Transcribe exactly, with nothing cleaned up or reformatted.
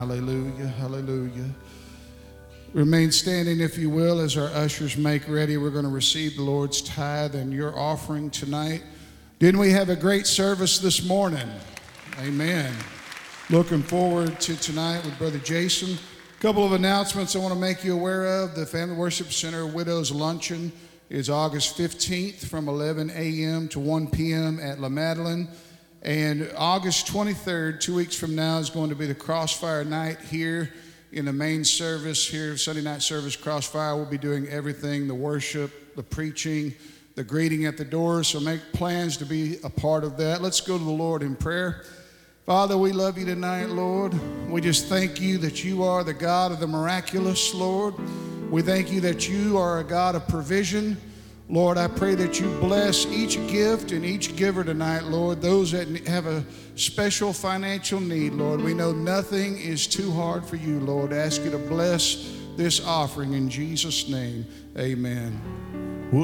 Hallelujah, hallelujah. Remain standing, if you will, as our ushers make ready. We're going to receive the Lord's tithe and your offering tonight. Didn't we have a great service this morning? Amen. Looking forward to tonight with Brother Jason. A couple of announcements I want to make you aware of. The Family Worship Center Widows Luncheon is August fifteenth from eleven a.m. to one p.m. at La Madeleine. And August twenty-third, two weeks from now, is going to be the Crossfire Night here in the main service here, Sunday night service, Crossfire. We'll be doing everything, the worship, the preaching, the greeting at the doors. So make plans to be a part of that. Let's go to the Lord in prayer. Father, we love you tonight, Lord. We just thank you that you are the God of the miraculous, Lord. We thank you that you are a God of provision. Lord, I pray that you bless each gift and each giver tonight, Lord. Those that have a special financial need, Lord. We know nothing is too hard for you, Lord. I ask you to bless this offering in Jesus' name. Amen.